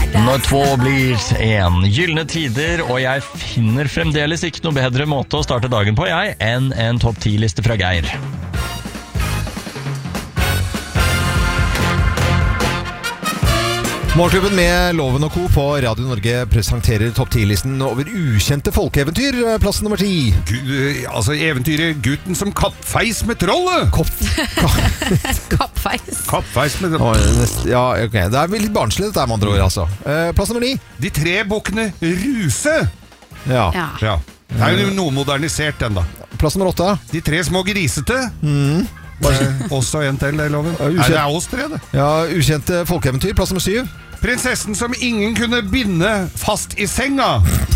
Når 2 blir 1. Gyllene tider, og jeg finner fremdeles ikke noe bedre måte å starte dagen på, enn en topp 10-liste fra Geir. Morgenklubben med Loven og Co. på Radio Norge presenterer topp 10-listen over ukjente folkeeventyr. Plass nummer 10. Altså eventyret Gutten som kappfeis med trollet. Kappfeis med trollet. Ja, ok. Det er litt barnslig dette med andre ord, altså. Plass nummer 9. De 3 bukkene Ruse. Ja. Det er jo noe modernisert den da. Plass nummer 8. De 3 små grisete. Også en til, Loven. Det er oss 3 det. Ja, ukjente folkeeventyr. Plass nummer 7. Prinsessen som ingen kunne binde fast i senga.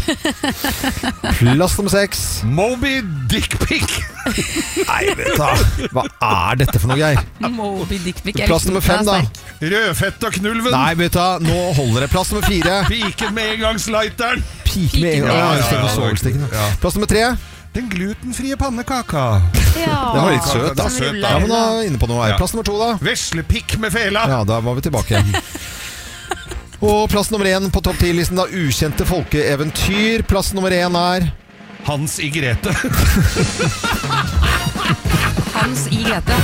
Plass nummer 6. Moby Dick Pic. Nei, vet du. Hva er dette for noe, Geir? Moby Dick Pic. Plass nummer 5 da. Rødfett og knulven. Nei, vet du. Nå holder det. Plass nummer 4. Piken med engangslighteren. Piken med engangslighteren. Plass nummer 3. Den glutenfrie pannekaka. Ja. Det var litt søt da. Ja, men da er inne på noe. Plass nummer 2 da. Veslepikk med fela. Ja, da var vi tilbake igjen. Og plass nummer 1 på topp 10-listen da, ukjente folkeeventyr. Plass nummer 1 er Hans i Grete. Hans i Grete.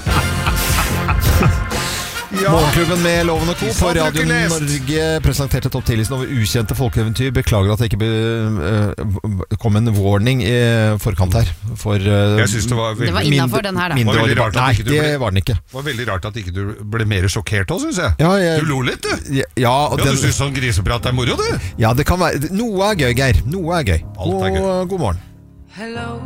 Morgenklubben med Loven og Co. på Radio Norge presenterte topp 10-listen over ukjente folkeeventyr. Beklager at det ikke kom en warning i forkant her. Jeg synes det var veldig... Det var innenfor den her da. Nei, det var den ikke. Det var veldig rart at ikke du ble mer sjokkert også, synes jeg. Ja, du lo litt, du. Ja, du synes sånn griseprat er moro, du. Ja, det kan være. Noe er gøy, Geir. Noe er gøy. Alt er gøy. God morgen.